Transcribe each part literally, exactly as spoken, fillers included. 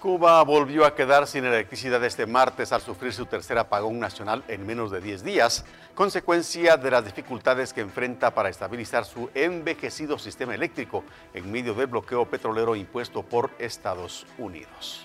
Cuba volvió a quedar sin electricidad este martes al sufrir su tercer apagón nacional en menos de diez días, consecuencia de las dificultades que enfrenta para estabilizar su envejecido sistema eléctrico en medio del bloqueo petrolero impuesto por Estados Unidos.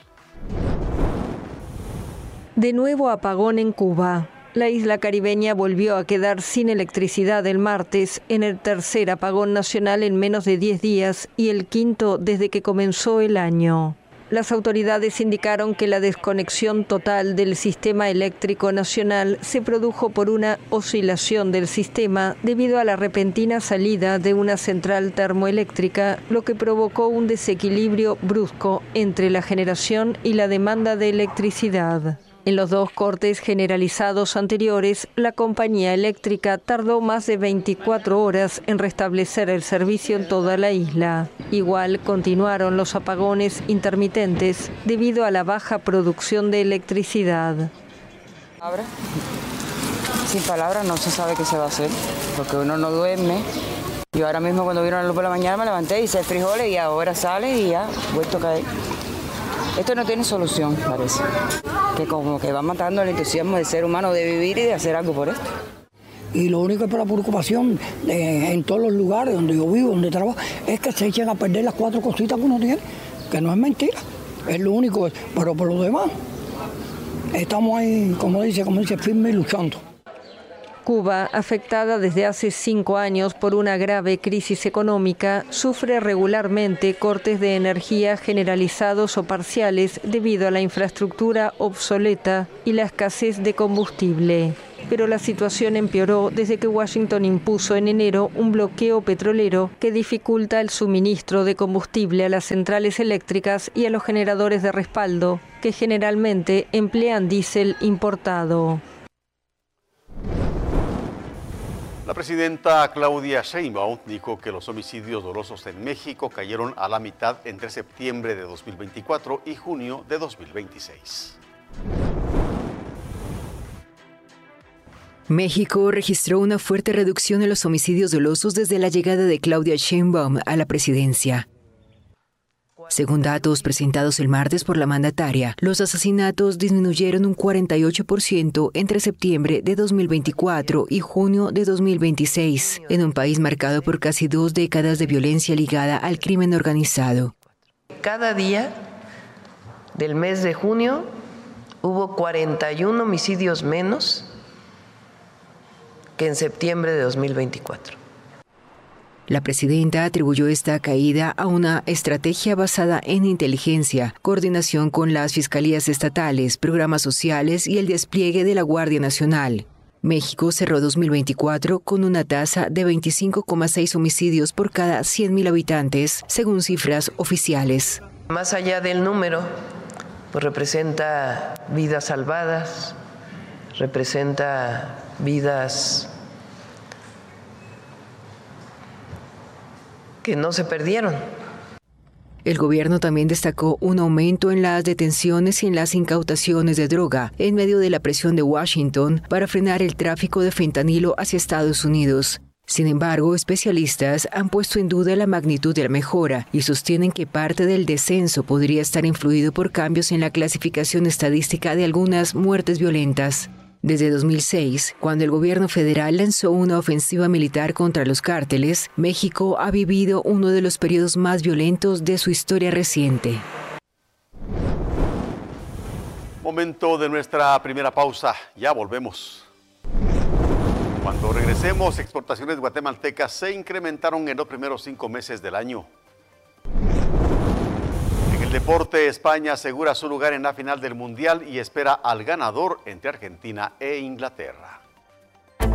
De nuevo apagón en Cuba. La isla caribeña volvió a quedar sin electricidad el martes en el tercer apagón nacional en menos de diez días y el quinto desde que comenzó el año. Las autoridades indicaron que la desconexión total del sistema eléctrico nacional se produjo por una oscilación del sistema debido a la repentina salida de una central termoeléctrica, lo que provocó un desequilibrio brusco entre la generación y la demanda de electricidad. En los dos cortes generalizados anteriores, la compañía eléctrica tardó más de veinticuatro horas en restablecer el servicio en toda la isla. Igual continuaron los apagones intermitentes debido a la baja producción de electricidad. Sin palabras no se sabe qué se va a hacer, porque uno no duerme. Yo ahora mismo cuando vieron la luz por la mañana me levanté, hice frijoles y ahora sale y ya, vuelto a caer. Esto no tiene solución, parece. Que como que va matando el entusiasmo del ser humano de vivir y de hacer algo por esto. Y lo único que es por la preocupación de, en todos los lugares donde yo vivo, donde trabajo, es que se echen a perder las cuatro cositas que uno tiene, que no es mentira, es lo único, pero por lo demás, estamos ahí, como dice, como dice, firmes y luchando. Cuba, afectada desde hace cinco años por una grave crisis económica, sufre regularmente cortes de energía generalizados o parciales debido a la infraestructura obsoleta y la escasez de combustible. Pero la situación empeoró desde que Washington impuso en enero un bloqueo petrolero que dificulta el suministro de combustible a las centrales eléctricas y a los generadores de respaldo, que generalmente emplean diésel importado. La presidenta Claudia Sheinbaum dijo que los homicidios dolosos en México cayeron a la mitad entre septiembre de dos mil veinticuatro y junio de dos mil veintiséis. México registró una fuerte reducción en los homicidios dolosos desde la llegada de Claudia Sheinbaum a la presidencia. Según datos presentados el martes por la mandataria, los asesinatos disminuyeron un cuarenta y ocho por ciento entre septiembre de dos mil veinticuatro y junio de dos mil veintiséis, en un país marcado por casi dos décadas de violencia ligada al crimen organizado. Cada día del mes de junio hubo cuarenta y uno homicidios menos que en septiembre de dos mil veinticuatro. La presidenta atribuyó esta caída a una estrategia basada en inteligencia, coordinación con las fiscalías estatales, programas sociales y el despliegue de la Guardia Nacional. México cerró dos mil veinticuatro con una tasa de veinticinco coma seis homicidios por cada cien mil habitantes, según cifras oficiales. Más allá del número, pues representa vidas salvadas, representa vidas que no se perdieron. El gobierno también destacó un aumento en las detenciones y en las incautaciones de droga, en medio de la presión de Washington para frenar el tráfico de fentanilo hacia Estados Unidos. Sin embargo, especialistas han puesto en duda la magnitud de la mejora y sostienen que parte del descenso podría estar influido por cambios en la clasificación estadística de algunas muertes violentas. Desde dos mil seis, cuando el gobierno federal lanzó una ofensiva militar contra los cárteles, México ha vivido uno de los periodos más violentos de su historia reciente. Momento de nuestra primera pausa, ya volvemos. Cuando regresemos, exportaciones guatemaltecas se incrementaron en los primeros cinco meses del año. En el deporte, España asegura su lugar en la final del Mundial y espera al ganador entre Argentina e Inglaterra.